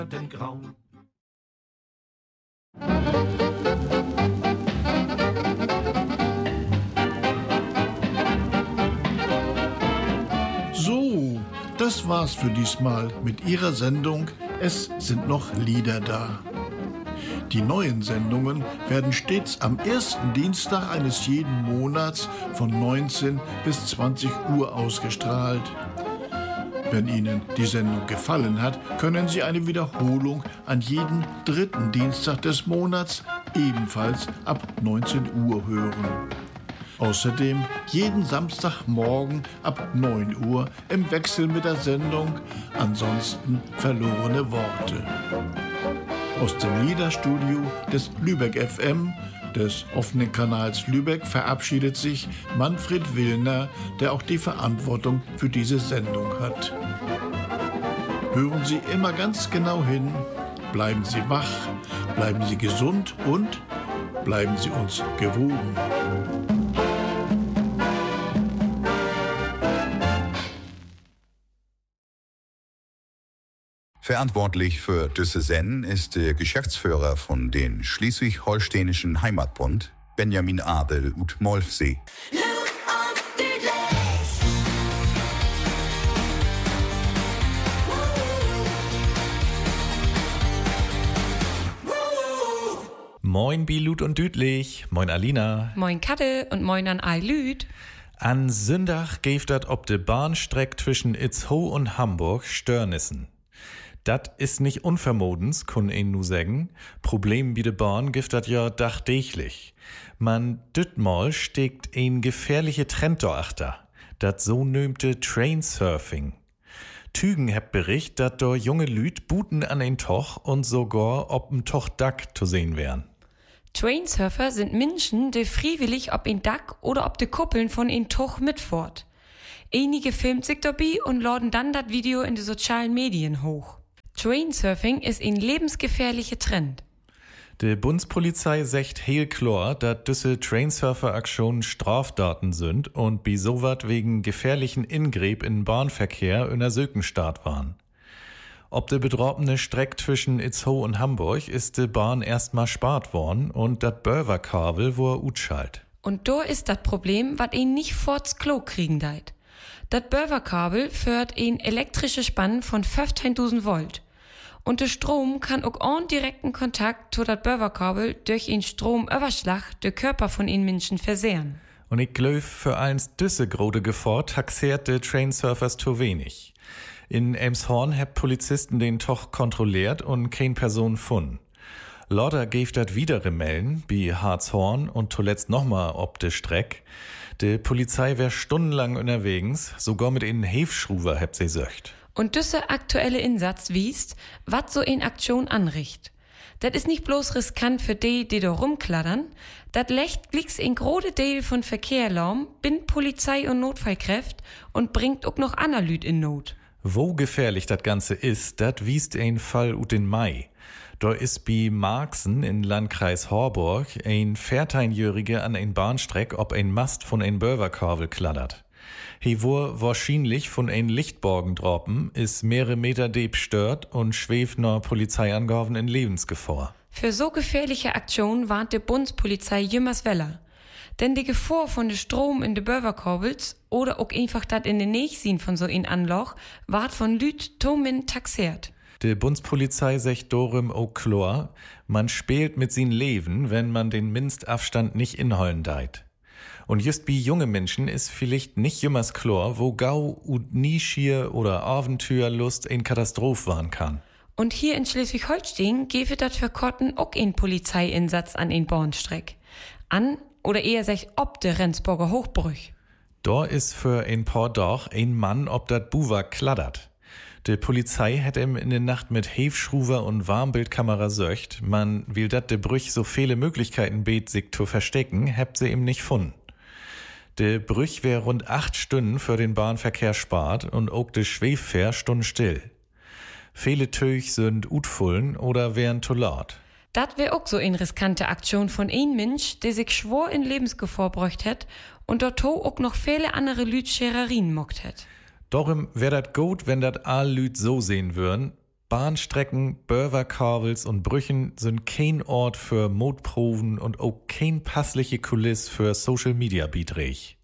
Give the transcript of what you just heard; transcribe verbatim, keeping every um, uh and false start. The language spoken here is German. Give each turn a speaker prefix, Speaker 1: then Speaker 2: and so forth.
Speaker 1: den Grau.
Speaker 2: So, das war's für diesmal mit Ihrer Sendung Es sind noch Lieder da. Die neuen Sendungen werden stets am ersten Dienstag eines jeden Monats von neunzehn bis zwanzig Uhr ausgestrahlt. Wenn Ihnen die Sendung gefallen hat, können Sie eine Wiederholung an jeden dritten Dienstag des Monats ebenfalls ab neunzehn Uhr hören. Außerdem jeden Samstagmorgen ab neun Uhr im Wechsel mit der Sendung Ansonsten verlorene Worte. Aus dem Liederstudio des Lübeck F M, des offenen Kanals Lübeck, verabschiedet sich Manfred Willner, der auch die Verantwortung für diese Sendung hat. Hören Sie immer ganz genau hin, bleiben Sie wach, bleiben Sie gesund und bleiben Sie uns gewogen.
Speaker 3: Verantwortlich für diese Sendung ist der Geschäftsführer von den Schleswig-Holsteinischen Heimatbund, Benjamin Abel ut Molfsee.
Speaker 4: Moin Bilud und Düdlich, moin Alina.
Speaker 5: Moin Kattel und moin an all Lüd.
Speaker 4: An Sündach gäf dat ob de Bahnstreck zwischen Itzehoe und Hamburg Störnissen. Dat is nicht unvermodens, kun een nu sägen. Problem bi de Bahn gift dat ja dagtäglich. Man dütmal steckt een gefährliche Trend achter. Dat so nömte Trainsurfing. Tügen heb Bericht, dat do junge Lüd buten an ein Toch und sogar ob'n Toch Dack zu sehen wären.
Speaker 5: Trainsurfer sind Menschen, die freiwillig ob ein Dack oder ob de Kuppeln von ein Toch mitfort. Einige filmt sich dabei und laden dann das Video in die sozialen Medien hoch. Trainsurfing ist ein lebensgefährlicher Trend.
Speaker 4: Die Bundespolizei sagt heel klar, dass diese Trainsurfer-Aktionen Straftaten sind und bi sowat wegen gefährlichen Ingrieb in Bahnverkehr in der Sökenstaat waren. Ob der betroffene Streck zwischen Itzehoe und Hamburg ist die Bahn erstmal spart worden und dat Börverkabel wo utschalt.
Speaker 5: Und da ist das Problem, wat ihn nicht fort's Klo kriegen deit. Das Börverkabel führt ein elektrische Spann von fünfzehntausend Volt. Und der Strom kann auch ohne direkten Kontakt zu das Börverkabel durch einen Stromüberschlag den Körper von den Menschen versehren.
Speaker 4: Und ich glaub, für eins düsse grode Gefahr taxiert de Trainsurfers zu wenig. In Elmshorn hab Polizisten den Toch kontrolliert und kein Person gefunden. Lauter gäf dat widere Melden, wie Harzhorn und zuletzt nochmal ob de Streck. De Polizei wär stundenlang unterwegs, sogar mit einen Hefschruver heb sie söcht.
Speaker 5: Und düsse aktuelle Insatz wiest, wat so in Aktion anricht. Dat is nicht bloß riskant für die, die da rumkladdern, dat lecht glicks in grode Deel von Verkehr laum, bin Polizei und Notfallkräft und bringt auch noch Analyt in Not.
Speaker 4: Wo gefährlich dat Ganze ist, dat wiest ein Fall ut in Mai. Da ist bi Marxen in Landkreis Horburg ein vierzehn-Jährige an ein Bahnstreck ob ein Mast von ein Börverkabel kladdert. He wur wahrscheinlich von ein Lichtborgen droppen, ist mehrere Meter deep stört und schwebt noch Polizeiangaben in Lebensgefahr.
Speaker 5: Für so gefährliche Aktionen warnt die Bundespolizei jümmers Weller. Denn die Gefahr von de Strom in de Börverkabels oder auch einfach dat in den Nächsinn von so ein Anloch ward von Lüd Tomin taxiert.
Speaker 4: Die Bundespolizei sagt dorum auch klar, man spielt mit sin Leben, wenn man den Mindestabstand nicht inholen deit. Und just wie junge Menschen ist vielleicht nicht jümmers klar, wo Gau und Nischier oder Abenteuerlust in Katastrophe waren kann.
Speaker 5: Und hier in Schleswig-Holstein gäbe dat für Kotten auch ein Polizeieinsatz an ein Bahnstreck. An oder eher sech ob de Rendsburger Hochbrüch.
Speaker 4: Da ist für ein paar Tag ein Mann ob dat Buwa kladdert. Die Polizei hat ihm in der Nacht mit Hefschruver und Warmbildkamera söcht. Man will dat de Brüch so viele Möglichkeiten bet, sich zu verstecken, habt sie ihm nicht gefunden. De Brüch wär rund acht Stunden für den Bahnverkehr spart und auch de Schweffahr stunden still. Viele Töch sind utfullen oder wären zu laut.
Speaker 5: Dat wär auch so eine riskante Aktion von ein Mensch, der sich schwor in Lebensgefahr bräucht hätt und dort auch noch viele andere Lüd Schererien mockt hätt.
Speaker 4: Darum wär dat gut, wenn dat all Lüd so sehen würden. Bahnstrecken, Börverkabels und Brüchen sind kein Ort für Motproven und auch kein passliche Kulisse für Social Media Beiträge.